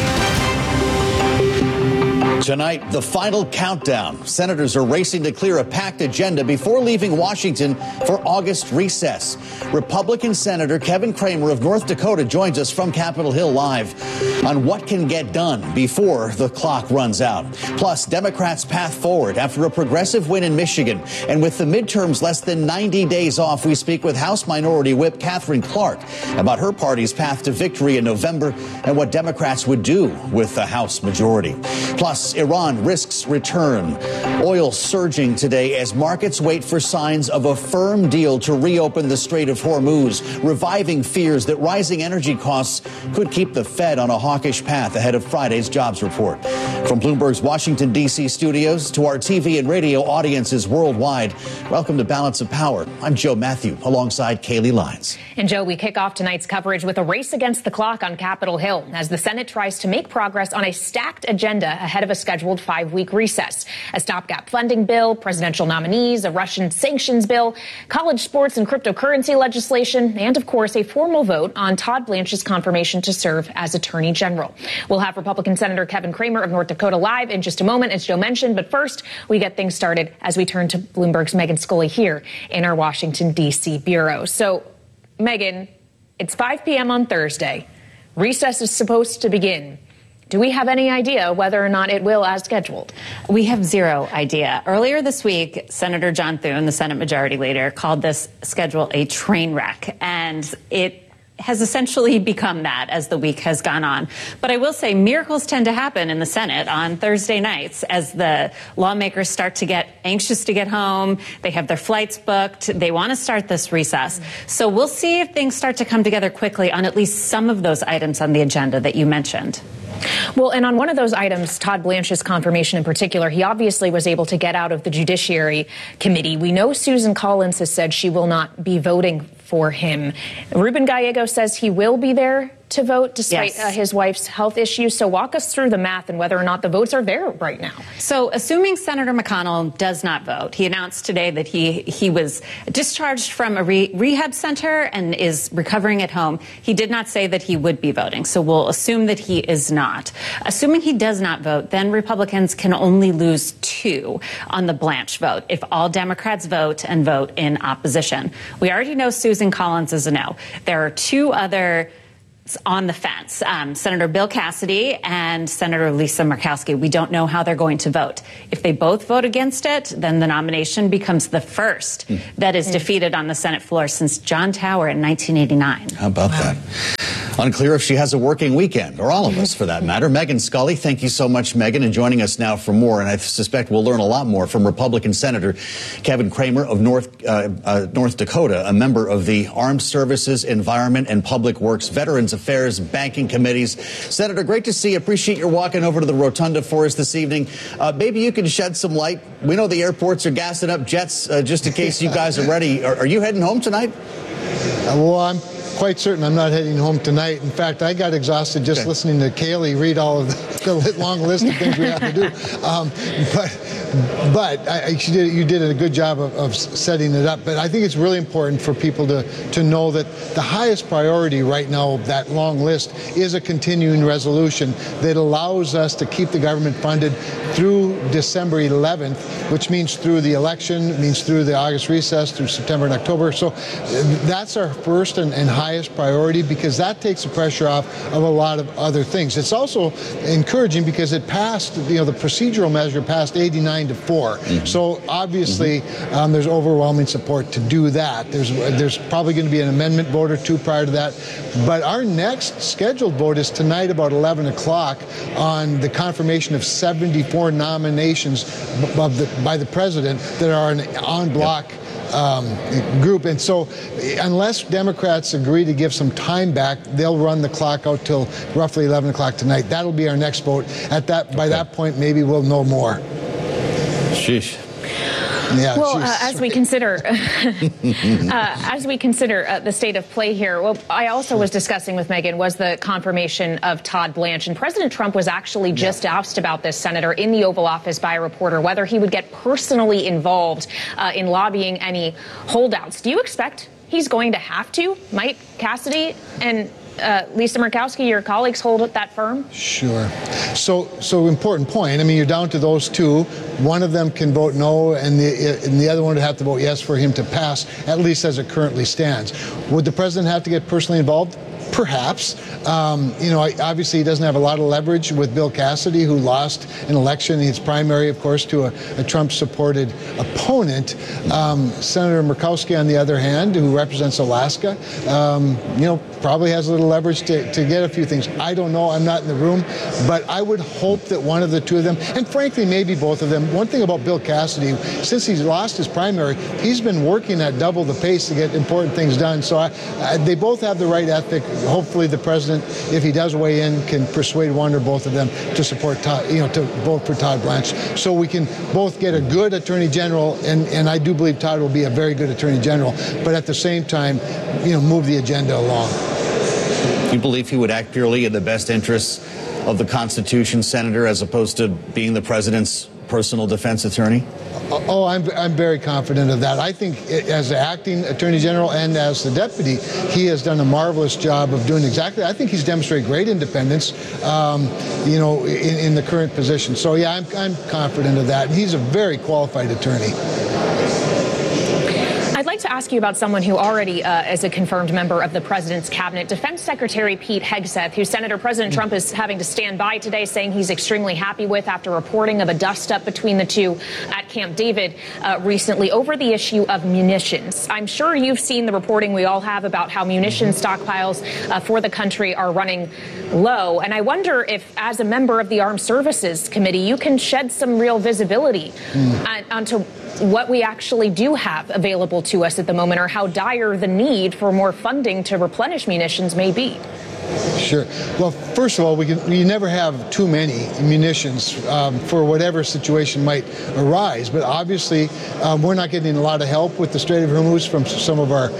Tonight, the final countdown. Senators are racing to clear a packed agenda before leaving Washington for August recess. Republican Senator Kevin Cramer of North Dakota joins us from Capitol Hill live on what can get done before the clock runs out. Plus, Democrats' path forward after a progressive win in Michigan. And with the midterms less than 90 days off, we speak with House Minority Whip Katherine Clark about her party's path to victory in November and what Democrats would do with the House majority. Plus, Iran risks return. Oil surging today as markets wait for signs of a firm deal to reopen the Strait of Hormuz, reviving fears that rising energy costs could keep the Fed on a hawkish path ahead of Friday's jobs report. From Bloomberg's Washington, D.C. studios to our TV and radio audiences worldwide, welcome to Balance of Power. I'm Joe Matthew alongside Kaylee Lyons. And Joe, we kick off tonight's coverage with a race against the clock on Capitol Hill as the Senate tries to make progress on a stacked agenda ahead of a scheduled 5-week recess. A stopgap funding bill, presidential nominees, a Russian sanctions bill, college sports and cryptocurrency legislation, and of course, a formal vote on Todd Blanche's confirmation to serve as Attorney General. We'll have Republican Senator Kevin Cramer of North Dakota live in just a moment, as Joe mentioned. But first, we get things started as we turn to Bloomberg's Megan Scully here in our Washington, D.C. bureau. So, Megan, it's 5 p.m. on Thursday. Recess is supposed to begin. Do we have any idea whether or not it will as scheduled? We have zero idea. Earlier this week, Senator John Thune, the Senate Majority Leader, called this schedule a train wreck. And it has essentially become that as the week has gone on. But I will say miracles tend to happen in the Senate on Thursday nights as the lawmakers start to get anxious to get home. They have their flights booked. They want to start this recess. So we'll see if things start to come together quickly on at least some of those items on the agenda that you mentioned. Well, and on one of those items, Todd Blanche's confirmation in particular, he obviously was able to get out of the Judiciary Committee. We know Susan Collins has said she will not be voting for him. Ruben Gallego says he will be there to vote despite his wife's health issues. So walk us through the math and whether or not the votes are there right now. So assuming Senator McConnell does not vote, he announced today that he was discharged from a rehab center and is recovering at home. He did not say that he would be voting. So we'll assume that he is not. Assuming he does not vote, then Republicans can only lose 2 on the Blanche vote if all Democrats vote and vote in opposition. We already know Susan Collins is a no. There are 2 other on the fence, Senator Bill Cassidy and Senator Lisa Murkowski. We don't know how they're going to vote. If they both vote against it, then the nomination becomes the first that is defeated on the Senate floor since John Tower in 1989. How about that? Unclear if she has a working weekend, or all of us for that matter. Megan Scully, thank you so much, Megan, and joining us now for more. And I suspect we'll learn a lot more from Republican Senator Kevin Cramer of North Dakota, a member of the Armed Services, Environment, and Public Works, Veterans Affairs, Banking Committees. Senator, great to see you. Appreciate your walking over to the rotunda for us this evening. Maybe you can shed some light. We know the airports are gassing up jets just in case you guys are ready. Are you heading home tonight? Well, I'm quite certain I'm not heading home tonight. In fact, I got exhausted just listening to Kayleigh read all of the long list of things we have to do. You did a good job of setting it up. But I think it's really important for people to know that the highest priority right now, that long list, is a continuing resolution that allows us to keep the government funded through December 11th, which means through the election, means through the August recess, through September and October. So that's our first and highest priority, because that takes the pressure off of a lot of other things. It's also encouraging because it passed, the procedural measure passed 89-4. So obviously there's overwhelming support to do that. There's probably going to be an amendment vote or 2 prior to that. But our next scheduled vote is tonight about 11 o'clock on the confirmation of 74 nominations by the president that are an en bloc group. And so unless Democrats agree to give some time back, they'll run the clock out till roughly 11 o'clock tonight. That'll be our next vote. By that point, maybe we'll know more. Sheesh. Yeah, well, as we consider the state of play here, what I also was discussing with Megan was the confirmation of Todd Blanche. And President Trump was actually just asked about this, Senator, in the Oval Office by a reporter, whether he would get personally involved in lobbying any holdouts. Do you expect he's going to have to? Might Cassidy and Lisa Murkowski, your colleagues, hold that firm? Sure. So important point. I mean, you're down to those 2. One of them can vote no, and the other one would have to vote yes for him to pass, at least as it currently stands. Would the president have to get personally involved? Perhaps. Obviously he doesn't have a lot of leverage with Bill Cassidy, who lost an election in his primary, of course, to a Trump-supported opponent. Senator Murkowski, on the other hand, who represents Alaska, probably has a little leverage to get a few things. I don't know. I'm not in the room. But I would hope that one of the 2 of them, and frankly, maybe both of them. One thing about Bill Cassidy, since he's lost his primary, he's been working at double the pace to get important things done. So they both have the right ethic. Hopefully the president, if he does weigh in, can persuade one or both of them to support Todd, to vote for Todd Blanche, so we can both get a good attorney general, and I do believe Todd will be a very good attorney general, but at the same time, move the agenda along. You believe he would act purely in the best interests of the Constitution, Senator, as opposed to being the president's personal defense attorney? Oh, I'm very confident of that. I think as the acting attorney general and as the deputy, he has done a marvelous job of doing exactly. I think he's demonstrated great independence, in the current position. So yeah, I'm confident of that. And he's a very qualified attorney. I'd like to ask you about someone who already is a confirmed member of the president's cabinet, Defense Secretary Pete Hegseth, who Senator President Trump is having to stand by today, saying he's extremely happy with after reporting of a dust-up between the two at Camp David recently over the issue of munitions. I'm sure you've seen the reporting we all have about how munitions stockpiles for the country are running low. And I wonder if, as a member of the Armed Services Committee, you can shed some real visibility onto what we actually do have available to us at the moment, or how dire the need for more funding to replenish munitions may be. Sure. Well, first of all, we never have too many munitions for whatever situation might arise. But obviously, we're not getting a lot of help with the Strait of Hormuz from some of our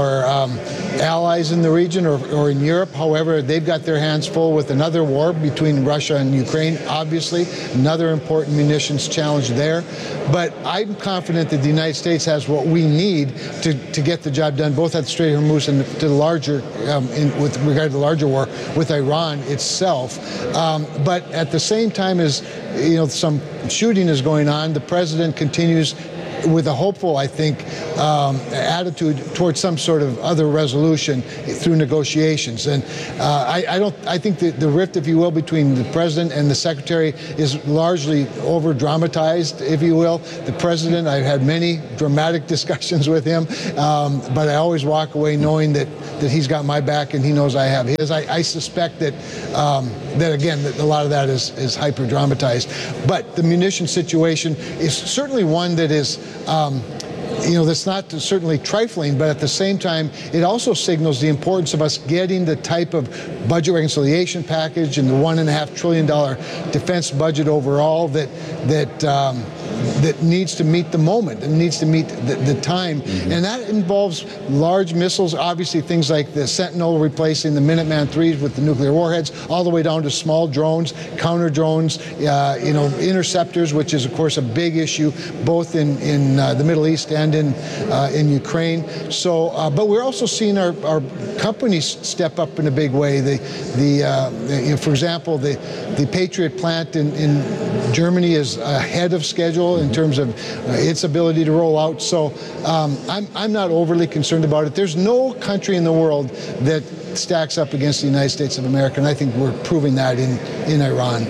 allies in the region or in Europe. However, they've got their hands full with another war between Russia and Ukraine, obviously, another important munitions challenge there. But I'm confident that the United States has what we need to get the job done, both at the Strait of Hormuz and to the larger, with regard to the larger war with Iran itself. But at the same time as some shooting is going on, the president continues with a hopeful, I think, attitude towards some sort of other resolution through negotiations. And I think that the rift, if you will, between the president and the secretary is largely over-dramatized, if you will. The president, I've had many dramatic discussions with him, but I always walk away knowing that he's got my back and he knows I have his. I suspect that that a lot of that is hyper-dramatized. But the munition situation is certainly one that is that's not certainly trifling, but at the same time, it also signals the importance of us getting the type of budget reconciliation package and the $1.5 trillion defense budget overall that needs to meet the moment and needs to meet the time. Mm-hmm. And that involves large missiles, obviously things like the Sentinel replacing the Minuteman IIIs with the nuclear warheads, all the way down to small drones, counter drones, interceptors, which is, of course, a big issue both in the Middle East and in Ukraine. So, but we're also seeing our companies step up in a big way. For example, the Patriot plant in Germany is ahead of schedule in terms of its ability to roll out. So I'm not overly concerned about it. There's no country in the world that stacks up against the United States of America, and I think we're proving that in Iran.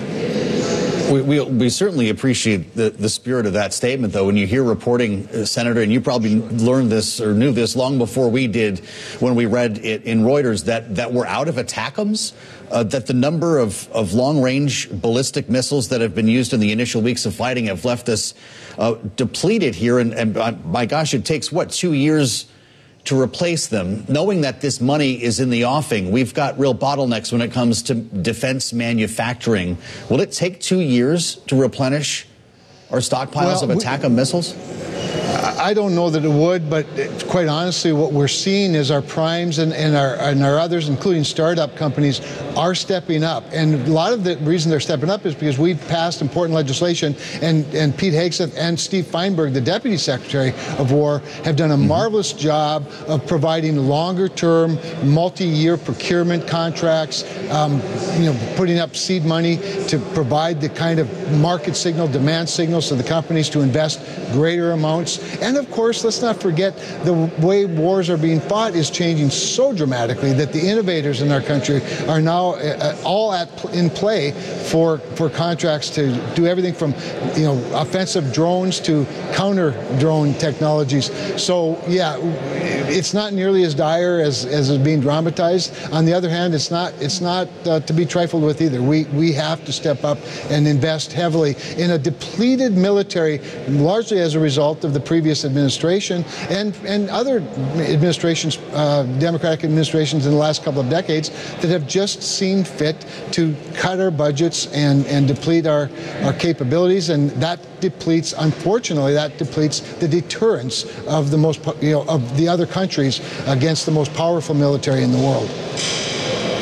We certainly appreciate the spirit of that statement, though. When you hear reporting, Senator, and you probably learned this or knew this long before we did when we read it in Reuters, that we're out of ATACMS, that the number of long-range ballistic missiles that have been used in the initial weeks of fighting have left us depleted here. And my gosh, it takes, 2 years to replace them, knowing that this money is in the offing. We've got real bottlenecks when it comes to defense manufacturing. Will it take 2 years to replenish our stockpiles of ATACMS missiles? I don't know that it would, but quite honestly, what we're seeing is our primes and our others, including startup companies, are stepping up. And a lot of the reason they're stepping up is because we've passed important legislation, and Pete Hegseth and Steve Feinberg, the Deputy Secretary of War, have done a marvelous job of providing longer-term, multi-year procurement contracts, putting up seed money to provide the kind of market signal, demand signals to the companies to invest greater amounts. And of course, let's not forget the way wars are being fought is changing so dramatically that the innovators in our country are now all in play for contracts to do everything from offensive drones to counter drone technologies. So yeah, it's not nearly as dire as is being dramatized. On the other hand, it's not to be trifled with either. We have to step up and invest heavily in a depleted military, largely as a result of the previous administration and other administrations, Democratic administrations in the last couple of decades, that have just seen fit to cut our budgets and deplete our capabilities, and that depletes, unfortunately, the deterrence of the most, of the other countries against the most powerful military in the world.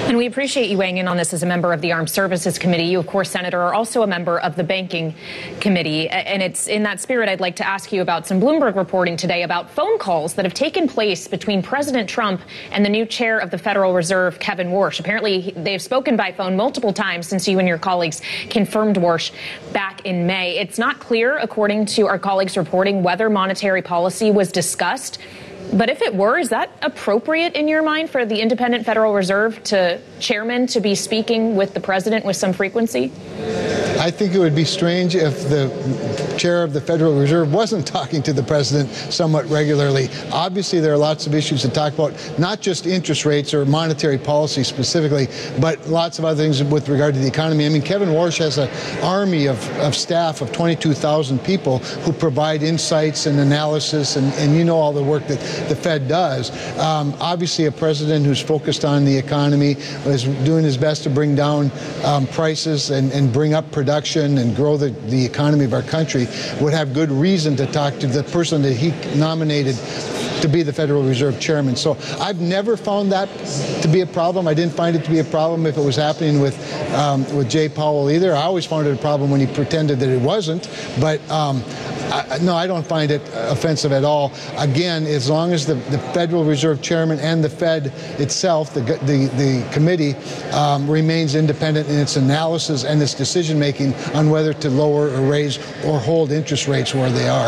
And we appreciate you weighing in on this as a member of the Armed Services Committee. You, of course, Senator, are also a member of the Banking Committee. And it's in that spirit I'd like to ask you about some Bloomberg reporting today about phone calls that have taken place between President Trump and the new chair of the Federal Reserve, Kevin Warsh. Apparently, they've spoken by phone multiple times since you and your colleagues confirmed Warsh back in May. It's not clear, according to our colleagues' reporting, whether monetary policy was discussed. But if it were, is that appropriate in your mind for the independent Federal Reserve chairman to be speaking with the president with some frequency? I think it would be strange if the chair of the Federal Reserve wasn't talking to the president somewhat regularly. Obviously, there are lots of issues to talk about, not just interest rates or monetary policy specifically, but lots of other things with regard to the economy. I mean, Kevin Warsh has an army of staff of 22,000 people who provide insights and analysis, and you know all the work that the Fed does. Obviously, a president who's focused on the economy, is doing his best to bring down prices and bring up production and grow the economy of our country, would have good reason to talk to the person that he nominated to be the Federal Reserve chairman. So I've never found that to be a problem. I didn't find it to be a problem if it was happening with Jay Powell either. I always found it a problem when he pretended that it wasn't. But no, I don't find it offensive at all. Again, as long as the Federal Reserve chairman and the Fed itself, the committee, remains independent in its analysis and its decision making on whether to lower or raise or hold interest rates where they are.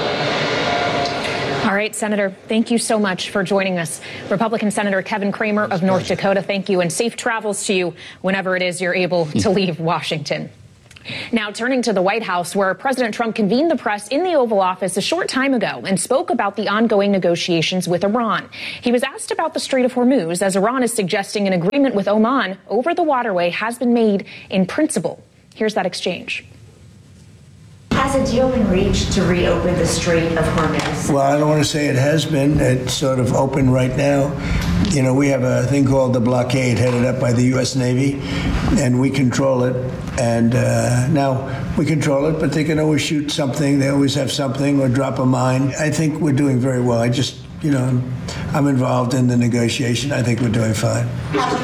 All right, Senator, thank you so much for joining us. Republican Senator Kevin Cramer of North Dakota, thank you, and safe travels to you whenever it is you're able to leave Washington. Now, turning to the White House, where President Trump convened the press in the Oval Office a short time ago and spoke about the ongoing negotiations with Iran. He was asked about the Strait of Hormuz, as Iran is suggesting an agreement with Oman over the waterway has been made in principle. Here's that exchange. Has a deal been reached to reopen the Strait of Hormuz? Well, I don't want to say it has been. It's sort of open right now. You know, we have a thing called the blockade headed up by the U.S. Navy, and we control it. And now we control it, but they can always shoot something. They always have something or drop a mine. I think we're doing very well. I'm involved in the negotiation. I think we're doing fine.